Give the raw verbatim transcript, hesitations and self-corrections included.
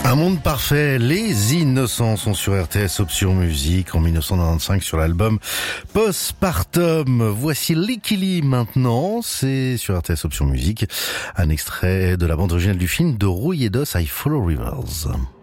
Un monde parfait, les Innocents sont sur R T S Option Musique en dix-neuf cent quatre-vingt-quinze sur l'album Postpartum. Voici Licky Lee maintenant, c'est sur R T S Option Musique, un extrait de la bande originale du film de Rouille et d'Os, I Follow Rivers.